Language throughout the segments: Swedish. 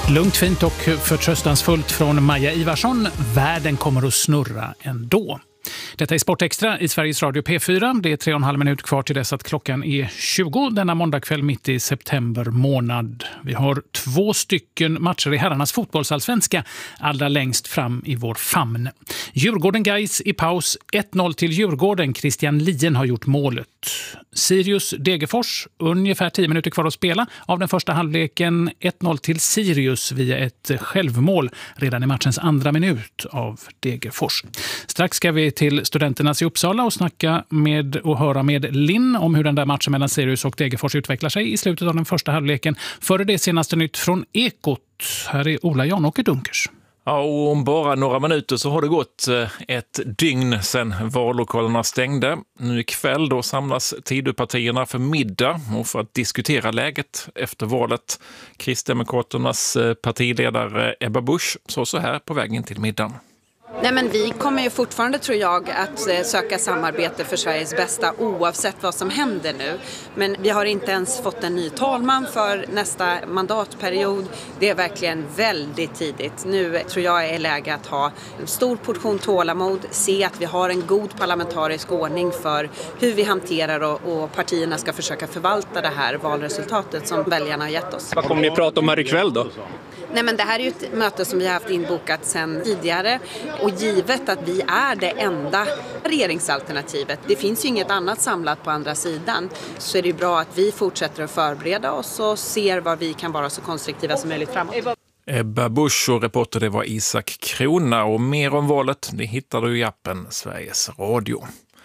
Lugnt, fint och förtröstansfullt från Maja Ivarsson. Världen kommer att snurra ändå. Detta är Sportextra i Sveriges Radio P4. Det är 3,5 minut kvar till dess att klockan är 20 denna måndagkväll mitt i september månad. Vi har 2 stycken matcher i herrarnas fotbollsallsvenska allra längst fram i vår famn. Djurgården-Gais i paus 1-0 till Djurgården. Christian Lien har gjort målet. Sirius-Degerfors, ungefär 10 minuter kvar att spela av den första halvleken. 1-0 till Sirius via ett självmål redan i matchens andra minut av Degerfors. Strax ska vi till Studenternas i Uppsala och snacka med och höra med Linn om hur den där matchen mellan Sirius och Degerfors utvecklar sig i slutet av den första halvleken. Före det senaste nytt från Ekot. Här är Ola Janåker Dunkers. Ja, och om bara några minuter så har det gått ett dygn sedan vallokalerna stängde. Nu ikväll då samlas Tidöpartierna för middag och för att diskutera läget efter valet. Kristdemokraternas partiledare Ebba Busch sa så här på vägen till middagen. Nej, men vi kommer ju fortfarande, tror jag, att söka samarbete för Sveriges bästa oavsett vad som händer nu. Men vi har inte ens fått en ny talman för nästa mandatperiod. Det är verkligen väldigt tidigt. Nu tror jag är läge att ha en stor portion tålamod, se att vi har en god parlamentarisk ordning för hur vi hanterar och partierna ska försöka förvalta det här valresultatet som väljarna har gett oss. Vad kommer ni prata om här ikväll då? Nej, men det här är ju ett möte som vi har haft inbokat sedan tidigare och givet att vi är det enda regeringsalternativet. Det finns ju inget annat samlat på andra sidan, så är det bra att vi fortsätter att förbereda oss och ser var vi kan vara så konstruktiva som möjligt framåt. Ebba Busch och reporter det var Isak Krona, och mer om valet det hittar du i appen Sveriges Radio.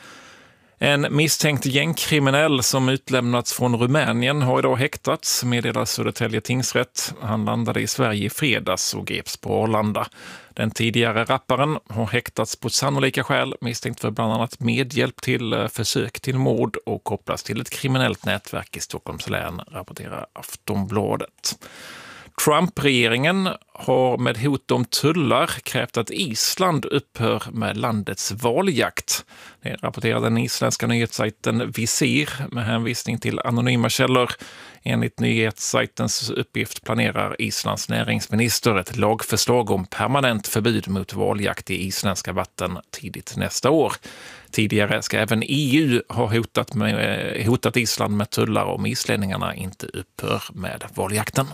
En misstänkt gängkriminell som utlämnats från Rumänien har idag häktats, meddelar Södertälje tingsrätt. Han landade i Sverige i fredags och greps på Arlanda. Den tidigare rapparen har häktats på sannolika skäl, misstänkt för bland annat medhjälp till försök till mord och kopplas till ett kriminellt nätverk i Stockholms län, rapporterar Aftonbladet. Trump-regeringen har med hot om tullar krävt att Island upphör med landets valjakt. Det rapporterar den isländska nyhetssajten Visir med hänvisning till anonyma källor. Enligt nyhetssajtens uppgift planerar Islands näringsminister ett lagförslag om permanent förbud mot valjakt i isländska vatten tidigt nästa år. Tidigare ska även EU ha hotat Island med tullar om islänningarna inte upphör med valjakten.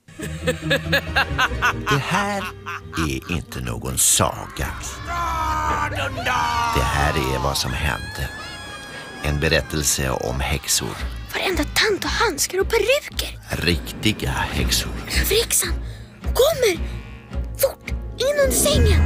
Det här är inte någon saga. Det här är vad som hände. En berättelse om häxor. Varenda tant och handskar och peruker. Riktiga häxor. Överhäxan kommer! Fort! In under sängen!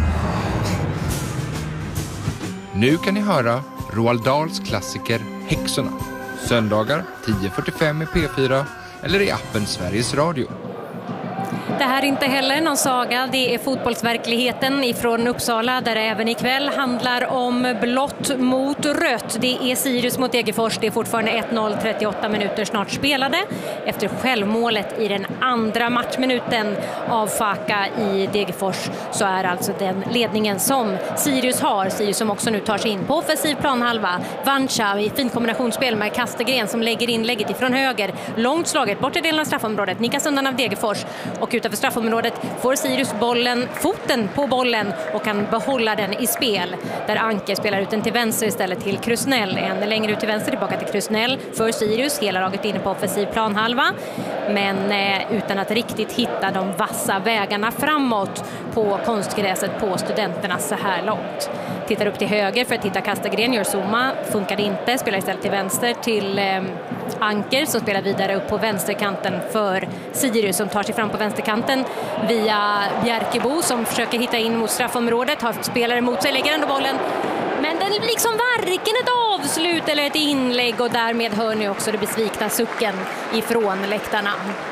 Nu kan ni höra Roald Dahls klassiker Häxorna. Söndagar 10:45 i P4 eller i appen Sveriges Radio. Det här är inte heller någon saga, det är fotbollsverkligheten ifrån Uppsala där det även ikväll handlar om blått mot rött. Det är Sirius mot Degerfors, det är fortfarande 1-0, 38 minuter snart spelade. Efter självmålet i den andra matchminuten av Faka i Degerfors så är alltså den ledningen som Sirius har. Sirius som också nu tar sig in på offensiv planhalva. Vancha i fint kombinationsspel med Kastegren som lägger inlägget ifrån höger. Långt slaget, bortre delen av straffområdet, nickas undan av Degerfors och utanför straffområdet får Sirius foten på bollen och kan behålla den i spel. Där Anke spelar ut den till vänster istället till Krusnell. En längre ut till vänster tillbaka till Krusnell för Sirius. Hela laget inne på offensiv planhalva. Men utan att riktigt hitta de vassa vägarna framåt på konstgräset på studenterna så här långt. Tittar upp till höger för att hitta Kastegren. Gör Zuma, funkade inte. Spelar istället till vänster till Anker som spelar vidare upp på vänsterkanten för Sirius som tar sig fram på vänsterkanten via Bjärkebo som försöker hitta in mot straffområdet. Har spelare mot sig, lägger ändå bollen. Men den är liksom varken ett avslut eller ett inlägg och därmed hör ni också det besvikna sucken ifrån läktarna.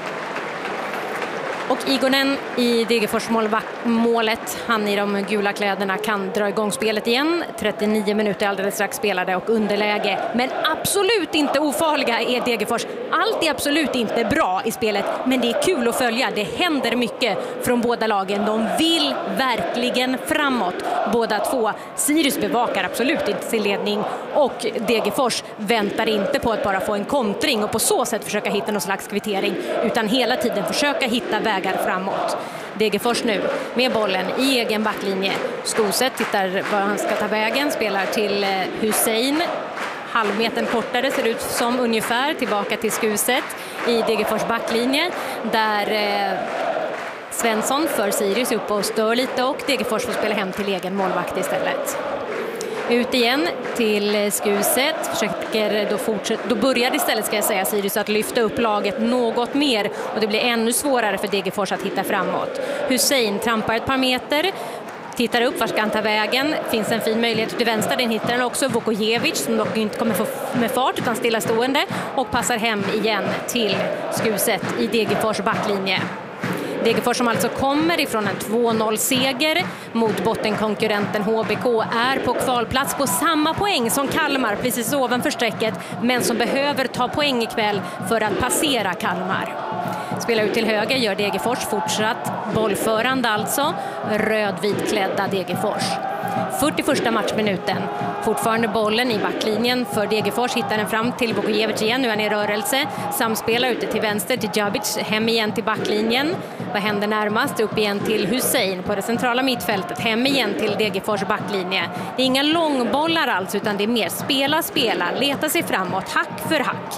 Och Igonen i Degerfors målet, han i de gula kläderna kan dra igång spelet igen. 39 minuter alldeles strax spelade och underläge. Men absolut inte ofarliga är Degerfors. Allt är absolut inte bra i spelet, men det är kul att följa. Det händer mycket från båda lagen. De vill verkligen framåt, båda två. Sirius bevakar absolut inte sin ledning och Degerfors väntar inte på att bara få en kontring och på så sätt försöka hitta någon slags kvittering, utan hela tiden försöka hitta vägar framåt. Degerfors nu med bollen i egen backlinje. Skoset tittar var han ska ta vägen, spelar till Hussein. Halvmetern kortare ser ut som ungefär, tillbaka till Skuset i Degerfors backlinje där Svensson för Sirius uppe och stör lite och Degerfors får spela hem till egen målvakt istället. Ut igen till Skuset, försöker då börjar istället ska jag säga Sirius att lyfta upp laget något mer och det blir ännu svårare för Degerfors att hitta framåt. Hussein trampar ett par meter, tittar upp, var ska han ta vägen? Finns en fin möjlighet till vänster, den hittar han också. Vukojevic som dock inte kommer få med fart utan stillastående och passar hem igen till Skuset i Degerfors backlinje. Degerfors som alltså kommer ifrån en 2-0-seger mot bottenkonkurrenten HBK är på kvalplats på samma poäng som Kalmar, precis ovanför strecket, men som behöver ta poäng ikväll för att passera Kalmar. Spelar ut till höger gör Degerfors, fortsatt bollförande alltså, rödvitklädda Degerfors. 41 matchminuten, fortfarande bollen i backlinjen för Degerfors, hittar den fram till Vukojevic igen, nu är han i rörelse, samspelar ute till vänster till Djabic, hem igen till backlinjen. Vad händer närmast? Upp igen till Hussein på det centrala mittfältet, hem igen till Degerfors backlinje. Det är inga långbollar alls utan det är mer spela, leta sig framåt, hack för hack.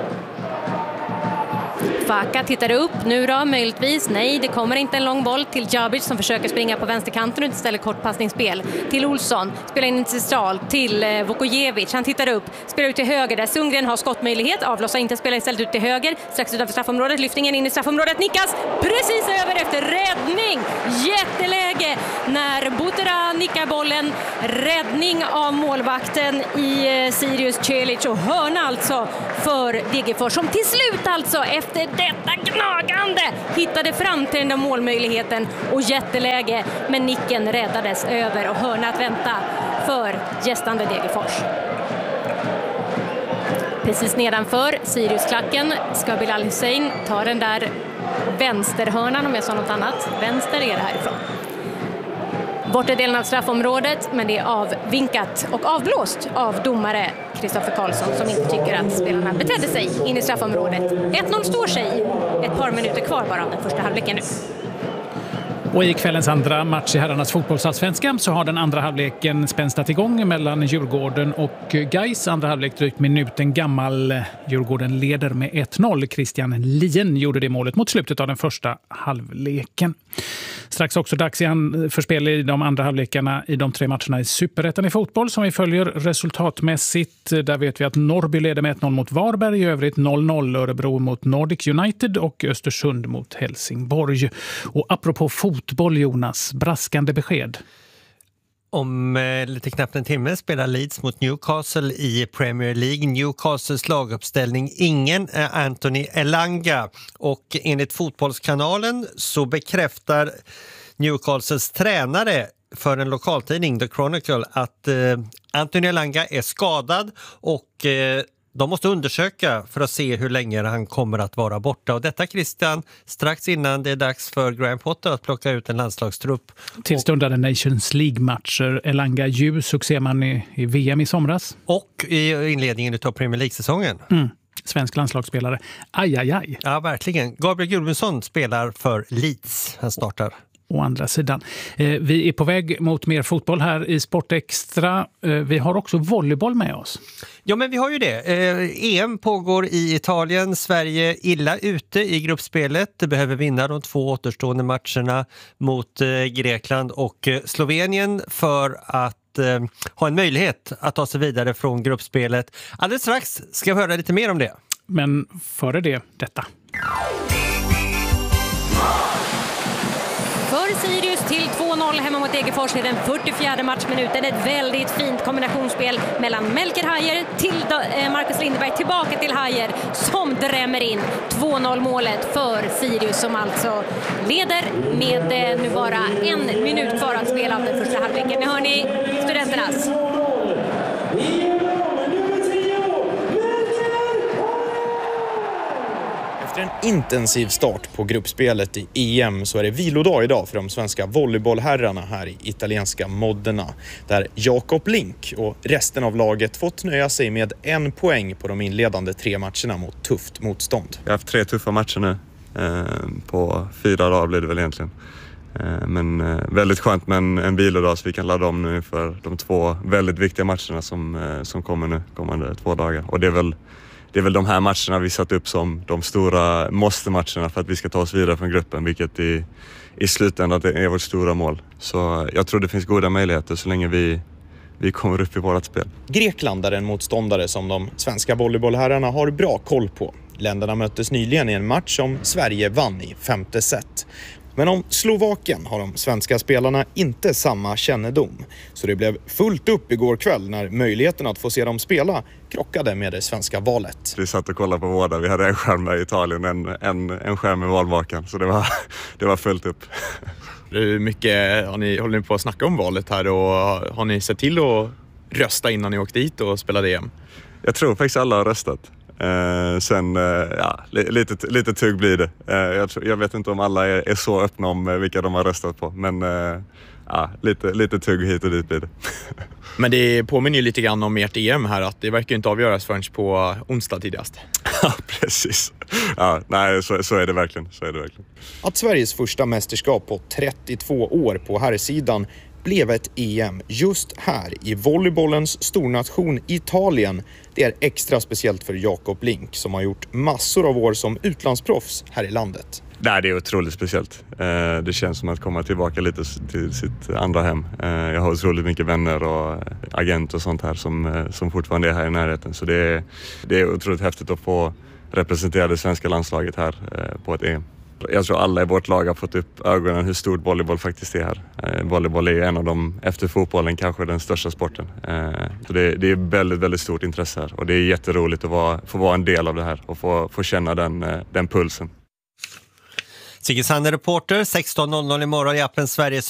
Faka tittar upp, nu då möjligtvis, nej det kommer inte en lång boll till Djabic som försöker springa på vänsterkanten och istället kortpassningsspel till Olsson, spelar in till stral till Vukojevic, han tittar upp, spelar ut till höger där Sundgren har skottmöjlighet, avlossar inte, spelar istället ut till höger, strax utanför straffområdet, lyftningen in i straffområdet, nickas precis över efter räddning, jätteläge när Butera nickar bollen, räddning av målvakten i Sirius Celic och hörna alltså för Degerfors som till slut alltså efter detta gnagande hittade fram till den där målmöjligheten och jätteläge, men nicken räddades över och hörna att vänta för gästande Degerfors. Precis nedanför Sirius-klacken ska Bilal Hussein ta den där vänsterhörnan, om jag sa något annat. Vänster är det härifrån. Bortre delen av straffområdet, men det är avvinkat och avblåst av domare Kristoffer Karlsson som inte tycker att spelarna betedde sig in i straffområdet. 1-0 står sig, ett par minuter kvar bara av den första halvleken nu. Och i kvällens andra match i herrarnas fotbollsallsvenskan så har den andra halvleken spänstat igång mellan Djurgården och Gais. Andra halvlek drygt minuten gammal. Djurgården leder med 1-0. Christian Lien gjorde det målet mot slutet av den första halvleken. Strax också dags för spel i de andra halvlekarna i de 3 matcherna i Superettan i fotboll som vi följer resultatmässigt. Där vet vi att Norrby leder med 1-0 mot Varberg, i övrigt 0-0 Örebro mot Nordic United och Östersund mot Helsingborg. Och apropå fotboll, Jonas, braskande besked. Om lite knappt en timme spelar Leeds mot Newcastle i Premier League. Newcastles laguppställning, ingen är Anthony Elanga. Och enligt Fotbollskanalen så bekräftar Newcastles tränare för en lokaltidning, The Chronicle, att Anthony Elanga är skadad och de måste undersöka för att se hur länge han kommer att vara borta. Och detta, Christian, strax innan det är dags för Graham Potter att plocka ut en landslagstrupp. Tillstundade Nations League-matcher. Elanga ju succéman i VM i somras. Och i inledningen av Premier League-säsongen. Svensk landslagsspelare. Aj. Ja, verkligen. Gabriel Gudmundsson spelar för Leeds. Han startar. Å andra sidan. Vi är på väg mot mer fotboll här i Sportextra. Vi har också volleyboll med oss. Ja, men vi har ju det. EM pågår i Italien. Sverige illa ute i gruppspelet. Det behöver vinna de 2 återstående matcherna mot Grekland och Slovenien för att ha en möjlighet att ta sig vidare från gruppspelet. Alldeles strax ska vi höra lite mer om det. Men före det, detta. För Sirius till 2-0 hemma mot Degerfors i den 44:e matchminuten. Ett väldigt fint kombinationsspel mellan Melker Hajer till Marcus Lindeberg, tillbaka till Hajer som drämmer in 2-0 målet för Sirius som alltså leder med nu bara 1 minut kvar att spela av den första halvleken. Nu hör ni studenternas. Efter en intensiv start på gruppspelet i EM så är det vilodag idag för de svenska volleybollherrarna här i italienska Modena. Där Jakob Link och resten av laget fått nöja sig med 1 poäng på de inledande 3 matcherna mot tufft motstånd. Jag har haft 3 tuffa matcher nu. På 4 dagar blir det väl egentligen. Men väldigt skönt med en vilodag så vi kan ladda om nu för de 2 väldigt viktiga matcherna som kommer nu, kommande 2 dagar. Och det är väl de här matcherna vi satt upp som de stora måste-matcherna för att vi ska ta oss vidare från gruppen, vilket i slutändan är vårt stora mål. Så jag tror det finns goda möjligheter så länge vi kommer upp i vårt spel. Grekland är en motståndare som de svenska volleybollherrarna har bra koll på. Länderna möttes nyligen i en match som Sverige vann i 5:e set. Men om Slovakien har de svenska spelarna inte samma kännedom. Så det blev fullt upp igår kväll när möjligheten att få se dem spela krockade med det svenska valet. Vi satt och kollade på båda. Vi hade en skärm där i Italien, en skärm med valvakan. Så det var fullt upp. Hur mycket håller ni på att snacka om valet här och har ni sett till att rösta innan ni åkte dit och spelade EM? Jag tror faktiskt alla har röstat. Lite tugg blir det. Jag vet inte om alla är så öppna om vilka de har röstat på. Men lite tugg hit och dit blir det. Men det påminner ju lite grann om ert EM här att det verkar inte avgöras förrän på onsdag tidigast. Ja, precis. Ja, nej, så är det verkligen. Att Sveriges första mästerskap på 32 år på herrsidan blev ett EM just här i volleybollens stornation Italien. Det är extra speciellt för Jakob Link som har gjort massor av år som utlandsproffs här i landet. Nej, det är otroligt speciellt. Det känns som att komma tillbaka lite till sitt andra hem. Jag har otroligt mycket vänner och agent och sånt här som fortfarande är här i närheten. Så det är otroligt häftigt att få representera det svenska landslaget här på ett EM. Jag tror alla i vårt lag har fått upp ögonen hur stor volleyboll faktiskt är här. Volleyboll är en av de, efter fotbollen, kanske den största sporten. Så det är väldigt, väldigt stort intresse här. Och det är jätteroligt att få vara en del av det här och få känna den pulsen. Sigge Sander, reporter, 16.00 imorgon i appen Sveriges